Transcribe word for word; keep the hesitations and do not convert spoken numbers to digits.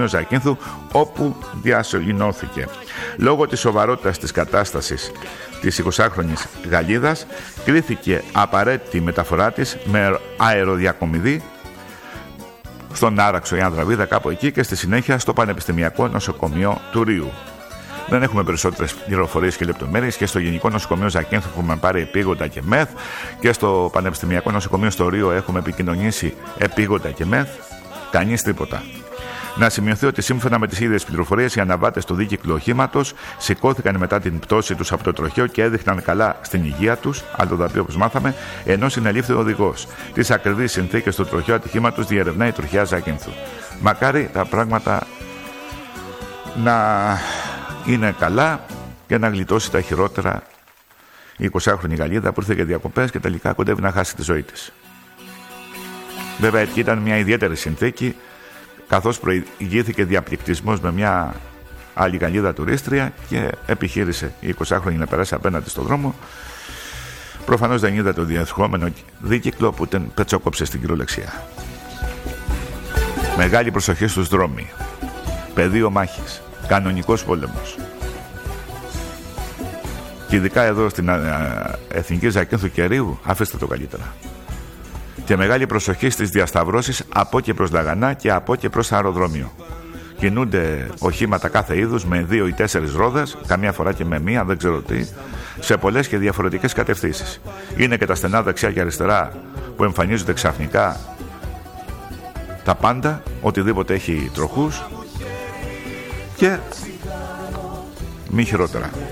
νοσοκομείο Ζακίνθου, όπου διασωληνώθηκε. Λόγω της σοβαρότητας της κατάστασης της εικοσάχρονης Γαλλίδας, κρίθηκε απαραίτητη η μεταφορά της με αεροδιακομιδή στον Άραξο ή Ανδραβίδα, κάπου εκεί, και στη συνέχεια στο Πανεπιστημιακό Νοσοκομείο του Ρίου. Δεν έχουμε περισσότερες πληροφορίες και λεπτομέρειες, και στο Γενικό Νοσοκομείο Ζακίνθου έχουμε πάρει επίγοντα και μεθ, και στο Πανεπιστημιακό Νοσοκομείο στο Ρίο έχουμε επικοινωνήσει επίγοντα και μεθ. Κανείς τίποτα. Να σημειωθεί ότι σύμφωνα με τις ίδιες πληροφορίες, οι αναβάτες του δίκυκλου οχήματος σηκώθηκαν μετά την πτώση τους από το τροχαίο και έδειχναν καλά στην υγεία τους, αλλοδαπή όπως μάθαμε, ενώ συνελήφθη ο οδηγός. Τις ακριβείς συνθήκες του τροχαίου ατυχήματος διερευνάει η τροχιά Ζακίνθου. Μακάρι τα πράγματα να είναι καλά και να γλιτώσει τα χειρότερα η εικοσάχρονη Γαλλίδα που ήρθε για διακοπές και τελικά κοντεύει να χάσει τη ζωή της. Βέβαια, εκεί ήταν μια ιδιαίτερη συνθήκη, καθώς προηγήθηκε διαπληκτισμός με μια άλλη Γαλλίδα τουρίστρια και επιχείρησε η εικοσάχρονη να περάσει απέναντι στον δρόμο. Προφανώς δεν είδα το διαδεχόμενο δίκυκλο που την πετσόκοψε στην κυριολεξία. Μεγάλη προσοχή στους δρόμοι. Πεδίο μάχης. Κανονικός πόλεμος. Και ειδικά εδώ στην Εθνική Ζακίνθου και Ρίου, αφήστε το καλύτερα. Και μεγάλη προσοχή στις διασταυρώσεις από και προς Λαγανά και από και προς αεροδρόμιο. Κινούνται οχήματα κάθε είδους με δύο ή τέσσερις ρόδες, καμιά φορά και με μία, δεν ξέρω τι, σε πολλές και διαφορετικές κατευθύνσεις. Είναι και τα στενά δεξιά και αριστερά που εμφανίζονται ξαφνικά τα πάντα, οτιδήποτε έχει τροχούς, και μη χειρότερα.